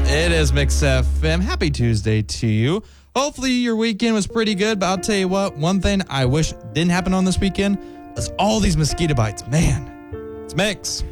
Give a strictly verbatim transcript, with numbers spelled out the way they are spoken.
It is Mix F M. Happy Tuesday to you. Hopefully your weekend was pretty good, but I'll tell you what, one thing I wish didn't happen on this weekend was all these mosquito bites. Man, it's Mix.